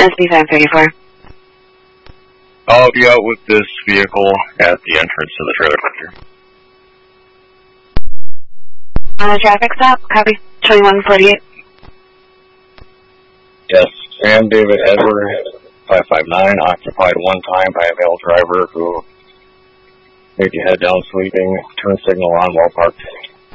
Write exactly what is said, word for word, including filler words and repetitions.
S B five thirty-four. I'll be out with this vehicle at the entrance to the trailer park. On a traffic stop, copy. twenty-one forty-eight. Yes, Sam David Edward, five five nine, occupied one time by a male driver who made you head down sleeping, turn signal on while parked.